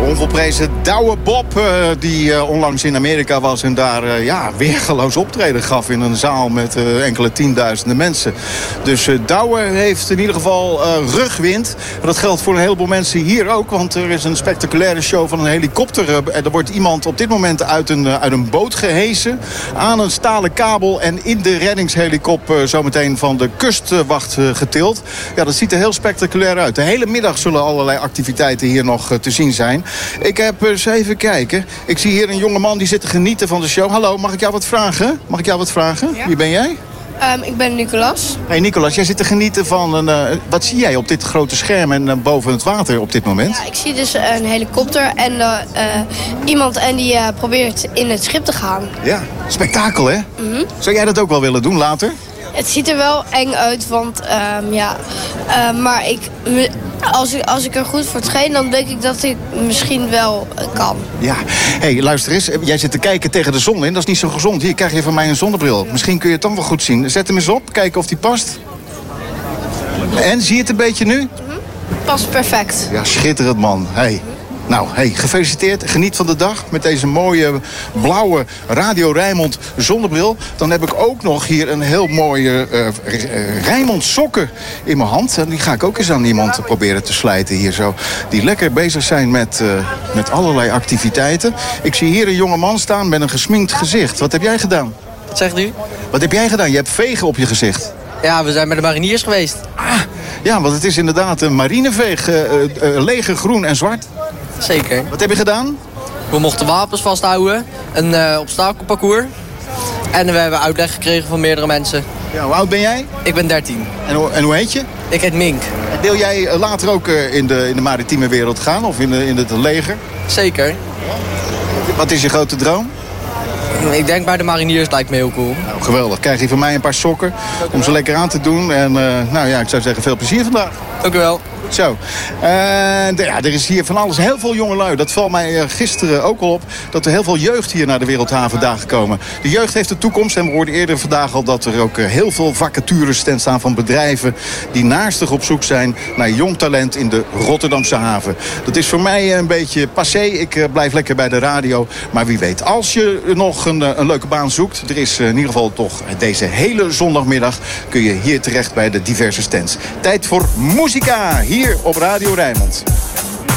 onvolprezen Douwe Bob, die onlangs in Amerika was en daar weergeloos optreden gaf in een zaal met enkele tienduizenden mensen. Dus Douwe heeft in ieder geval rugwind. Dat geldt voor een heleboel mensen hier ook, want er is een spectaculaire show van een helikopter. Er wordt iemand op dit moment uit een boot gehesen aan een stalen kabel en in de reddingshelikopter zometeen van de kustwacht getild. Ja, dat ziet er heel spectaculair uit. De hele middag zullen allerlei activiteiten hier nog te zien zijn. Ik heb eens even kijken. Ik zie hier een jongeman die zit te genieten van de show. Hallo, mag ik jou wat vragen? Ja. Wie ben jij? Ik ben Nicolas. Hey Nicolas, jij zit te genieten van wat zie jij op dit grote scherm en boven het water op dit moment? Ja, ik zie dus een helikopter en iemand en die probeert in het schip te gaan. Ja, spektakel hè? Mm-hmm. Zou jij dat ook wel willen doen later? Het ziet er wel eng uit, want maar als ik er goed voor train, dan denk ik dat ik misschien wel kan. Ja, hey, luister eens. Jij zit te kijken tegen de zon in. Dat is niet zo gezond. Hier krijg je van mij een zonnebril. Misschien kun je het dan wel goed zien. Zet hem eens op. Kijken of die past. En, zie je het een beetje nu? Mm-hmm. Past perfect. Ja, schitterend man. Hey. Nou, hey, gefeliciteerd. Geniet van de dag met deze mooie blauwe Radio Rijnmond zonnebril. Dan heb ik ook nog hier een heel mooie Rijnmond sokken in mijn hand. En die ga ik ook eens aan iemand proberen te slijten hier zo. Die lekker bezig zijn met allerlei activiteiten. Ik zie hier een jonge man staan met een gesminkt gezicht. Wat heb jij gedaan? Wat zegt u? Wat heb jij gedaan? Je hebt vegen op je gezicht. Ja, we zijn met de mariniers geweest. Ja, want het is inderdaad een marineveeg. Leger, groen en zwart. Zeker. Wat heb je gedaan? We mochten wapens vasthouden, een obstakelparcours. En we hebben uitleg gekregen van meerdere mensen. Ja, hoe oud ben jij? Ik ben 13. En hoe heet je? Ik heet Mink. Wil jij later ook in de maritieme wereld gaan of in het leger? Zeker. Wat is je grote droom? Ik denk bij de mariniers, lijkt me heel cool. Nou, geweldig. Krijg je van mij een paar sokken om ze lekker aan te doen. En ik zou zeggen veel plezier vandaag. Dank u wel. Zo. Er is hier van alles. Heel veel jongelui. Dat valt mij gisteren ook al op. Dat er heel veel jeugd hier naar de Wereldhavendagen komen. De jeugd heeft de toekomst. En we hoorden eerder vandaag al dat er ook heel veel vacatures staan van bedrijven die naastig op zoek zijn naar jong talent in de Rotterdamse haven. Dat is voor mij een beetje passé. Ik blijf lekker bij de radio. Maar wie weet, als je nog een leuke baan zoekt. Er is in ieder geval toch deze hele zondagmiddag kun je hier terecht bij de diverse stands. Tijd voor muzika hier op Radio Rijnmond.